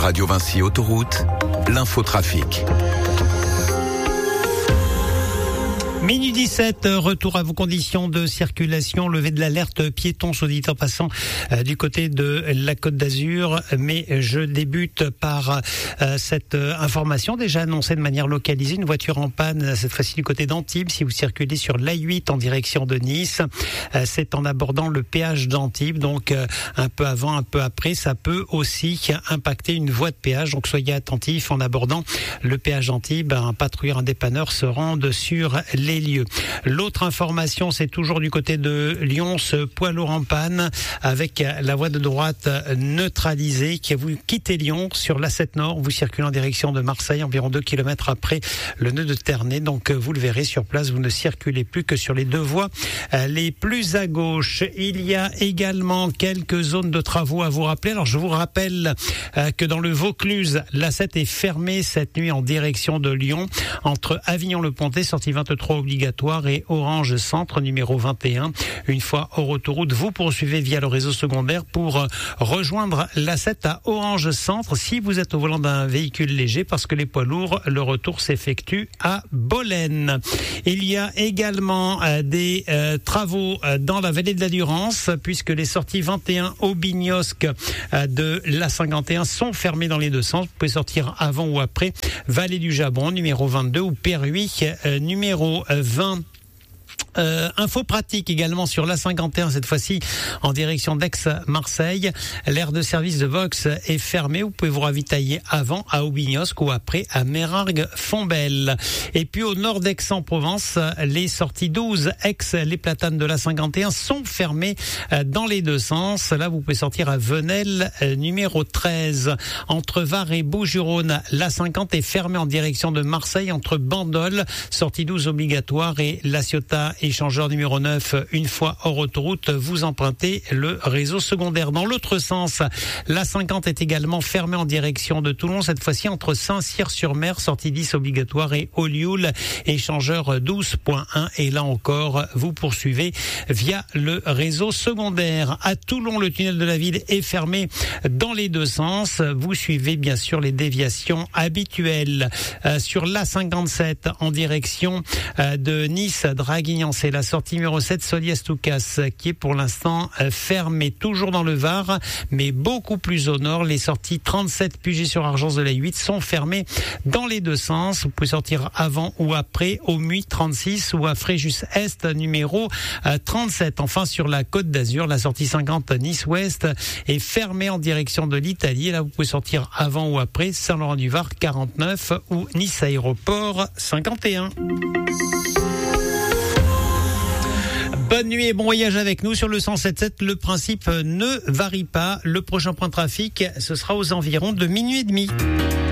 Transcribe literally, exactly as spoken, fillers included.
Radio Vinci Autoroute, l'infotrafic. Minuit dix-sept, retour à vos conditions de circulation, levée de l'alerte piéton, soit dit en passant euh, du côté de la Côte d'Azur. Mais je débute par euh, cette euh, information déjà annoncée de manière localisée. Une voiture en panne, cette fois-ci du côté d'Antibes. Si vous circulez sur l'A huit en direction de Nice, euh, c'est en abordant le péage d'Antibes. Donc euh, un peu avant, un peu après, ça peut aussi impacter une voie de péage. Donc soyez attentifs en abordant le péage d'Antibes. Un patrouilleur, un dépanneur se rendent sur les lieux. L'autre information, c'est toujours du côté de Lyon, ce poids lourd en panne avec la voie de droite neutralisée qui vous quittez Lyon sur l'A sept Nord. Vous circulez en direction de Marseille, environ deux kilomètres après le nœud de Ternay. Donc vous le verrez sur place, vous ne circulez plus que sur les deux voies les plus à gauche. Il y a également quelques zones de travaux à vous rappeler. Alors je vous rappelle que dans le Vaucluse, l'A sept est fermée cette nuit en direction de Lyon entre Avignon-le-Pontet, sortie vingt-trois obligatoire, et Orange Centre numéro vingt et un. Une fois hors autoroute, vous poursuivez via le réseau secondaire pour rejoindre l'A sept à Orange Centre si vous êtes au volant d'un véhicule léger, parce que les poids lourds, le retour s'effectue à Bolène. Il y a également euh, des euh, travaux euh, dans la vallée de la Durance, puisque les sorties vingt et un Aubignosc euh, de l'A cinquante et un sont fermées dans les deux sens. Vous pouvez sortir avant ou après Vallée du Jabron numéro vingt-deux ou Perruy euh, numéro vingt. Euh, info pratique également sur l'A cinquante et un, cette fois-ci en direction d'Aix-Marseille. L'aire de service de Vox est fermée. Vous pouvez vous ravitailler avant à Aubignosc ou après à Mérargues-Fontbelle. Et puis au nord d'Aix-en-Provence, les sorties douze Aix, les Platanes de l'A cinquante et un sont fermées dans les deux sens. Là, vous pouvez sortir à Venelle numéro treize. Entre Var et Bouches-du-Rhône, l'A cinquante est fermée en direction de Marseille entre Bandol, sortie douze obligatoire, et La Ciotat, échangeur numéro neuf. Une fois hors autoroute, vous empruntez le réseau secondaire. Dans l'autre sens, l'A cinquante est également fermée en direction de Toulon, cette fois-ci entre Saint-Cyr-sur-Mer, sortie dix obligatoire, et Olioul, échangeur douze point un. Et là encore, vous poursuivez via le réseau secondaire. À Toulon, le tunnel de la ville est fermé dans les deux sens. Vous suivez bien sûr les déviations habituelles. Euh, sur l'A cinquante-sept en direction euh, de Nice, Draguignan, c'est la sortie numéro sept, Soliès-Toucas, qui est pour l'instant fermée, toujours dans le Var, mais beaucoup plus au nord. Les sorties trente-sept Puget-sur-Argence de l'A huit sont fermées dans les deux sens. Vous pouvez sortir avant ou après au Muy trente-six ou à Fréjus-Est numéro trente-sept. Enfin, sur la Côte d'Azur, la sortie cinquante Nice-Ouest est fermée en direction de l'Italie. Là, vous pouvez sortir avant ou après Saint-Laurent-du-Var quarante-neuf ou Nice-Aéroport cinquante et un. Bonne nuit et bon voyage avec nous sur le cent sept sept. Le principe ne varie pas. Le prochain point de trafic, ce sera aux environs de minuit et demi.